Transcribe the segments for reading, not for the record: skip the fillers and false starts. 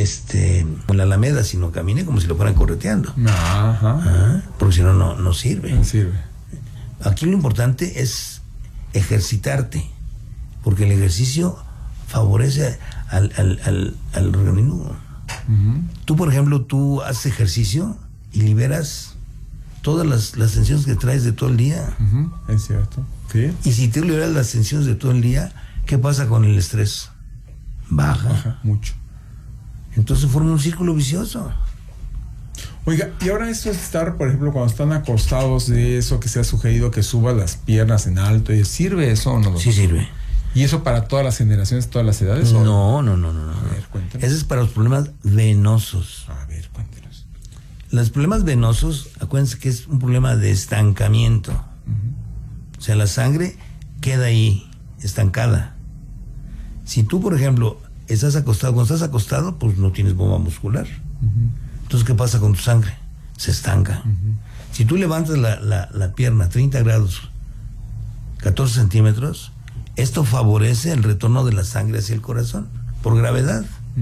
en la Alameda, sino camine como si lo fueran correteando. Porque si no, no sirve. No sirve. Aquí lo importante es ejercitarte, porque el ejercicio favorece al organismo. Tú, por ejemplo, tú haces ejercicio y liberas todas las tensiones que traes de todo el día. Es cierto. Sí. Y si tú liberas las tensiones de todo el día, ¿qué pasa con el estrés? Baja mucho. Entonces forma un círculo vicioso. Oiga, y ahora esto es estar, por ejemplo, cuando están acostados, de eso que se ha sugerido que suba las piernas en alto, ¿sirve eso o no? Sí sirve. ¿Y eso para todas las generaciones, todas las edades? No. A ver, cuéntanos. Ese es para los problemas venosos. A ver, cuéntanos. Los problemas venosos, acuérdense que es un problema de estancamiento. O sea, la sangre queda ahí, estancada. Si tú, por ejemplo, estás acostado, cuando estás acostado, pues no tienes bomba muscular. Entonces, ¿qué pasa con tu sangre? Se estanca. Si tú levantas la pierna 30 grados, 14 centímetros, esto favorece el retorno de la sangre hacia el corazón, por gravedad.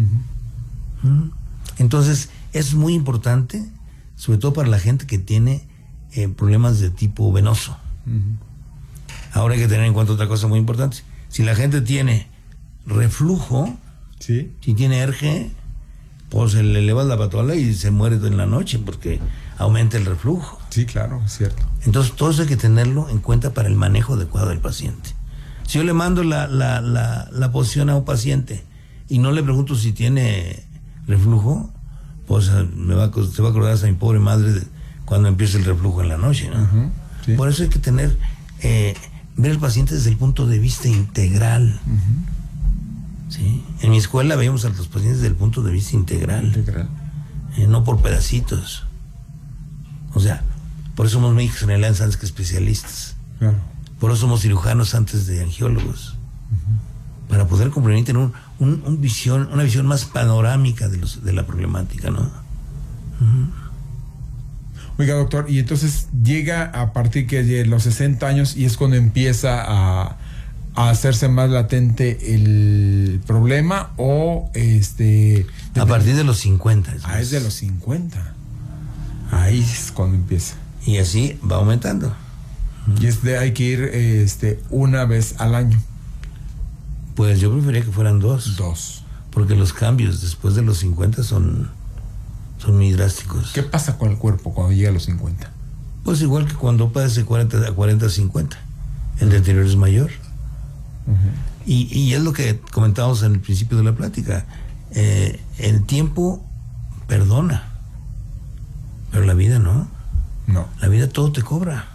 Entonces, es muy importante, sobre todo para la gente que tiene problemas de tipo venoso. Ahora hay que tener en cuenta otra cosa muy importante. Si la gente tiene reflujo, ¿sí? Si tiene ERGE, pues le elevas la patola y se muere en la noche porque aumenta el reflujo. Sí, claro, es cierto. Entonces todo eso hay que tenerlo en cuenta para el manejo adecuado del paciente. Si yo le mando la posición a un paciente y no le pregunto si tiene reflujo, pues se va a acordar hasta mi pobre madre cuando empiece el reflujo en la noche, ¿no? Sí. Por eso hay que tener, ver al paciente desde el punto de vista integral. ¿Sí? En mi escuela veíamos a los pacientes desde el punto de vista integral. No por pedacitos. O sea, por eso somos médicos generales antes que especialistas. Claro. Por eso somos cirujanos antes de angiólogos. Para poder comprender y tener una visión más panorámica de la problemática, ¿no? Oiga, doctor, y entonces llega a partir de los 60 años y es cuando empieza a hacerse más latente el problema, o a partir de los 50. Es de los 50. Ahí es cuando empieza. Y así va aumentando. Y hay que ir una vez al año. Pues yo preferiría que fueran dos. Porque los cambios después de los 50 son muy drásticos. ¿Qué pasa con el cuerpo cuando llega a los 50? Pues igual que cuando pasa de 40 a 50. El deterioro es mayor. Y es lo que comentábamos en el principio de la plática. El tiempo perdona, pero la vida no. La vida todo te cobra.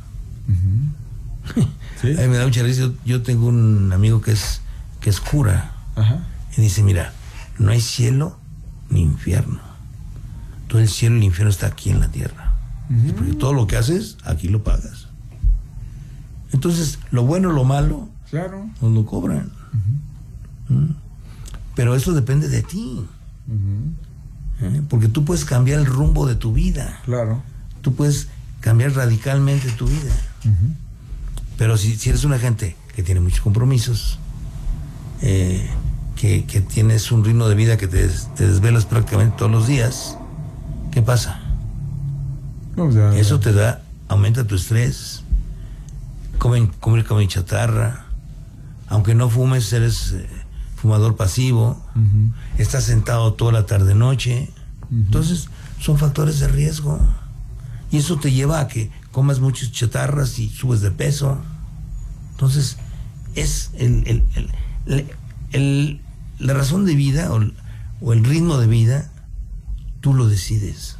¿Sí? A mí me da mucha risa. Yo tengo un amigo que es cura. Y dice, mira, no hay cielo ni infierno. Todo el cielo y el infierno está aquí en la tierra. Porque todo lo que haces, aquí lo pagas. Entonces, lo bueno, lo malo, claro, nos lo cobran. Pero eso depende de ti. Porque tú puedes cambiar el rumbo de tu vida. Claro. Tú puedes cambiar radicalmente tu vida. Pero si eres una gente que tiene muchos compromisos, que tienes un ritmo de vida que te desvelas prácticamente todos los días, ¿qué pasa? Eso te aumenta tu estrés. Come chatarra. Aunque no fumes, eres fumador pasivo. Estás sentado toda la tarde-noche. Entonces, son factores de riesgo. Y eso te lleva a que comas muchas chatarras y subes de peso. Entonces, es la razón de vida o el ritmo de vida, tú lo decides.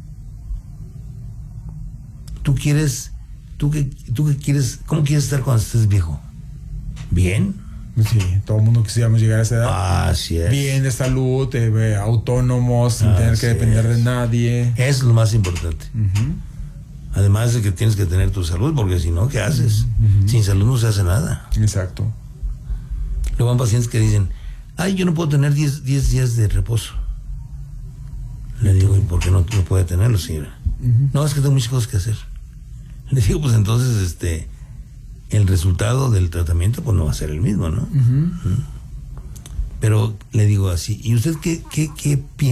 Tú qué quieres, ¿cómo quieres estar cuando estés viejo? ¿Bien? Sí, todo el mundo quisiéramos llegar a esa edad. Así es. Bien de salud, autónomos, sin tener que depender de nadie. Es lo más importante. Además de que tienes que tener tu salud, porque si no, ¿qué haces? Sin salud no se hace nada. Exacto. Luego van pacientes que dicen, yo no puedo tener 10 días de reposo. Le digo, ¿y por qué no puede tenerlo, señora? No, es que tengo muchas cosas que hacer. Le digo, pues entonces, el resultado del tratamiento pues no va a ser el mismo, ¿no? Pero le digo así, ¿y usted qué piensa?